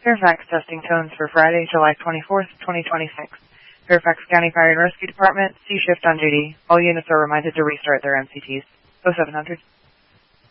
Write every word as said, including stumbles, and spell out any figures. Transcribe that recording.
Fairfax testing tones for Friday, July twenty-fourth, twenty twenty-six. Fairfax County Fire and Rescue Department, C shift on duty. All units are reminded to restart their M C Ts. oh seven hundred.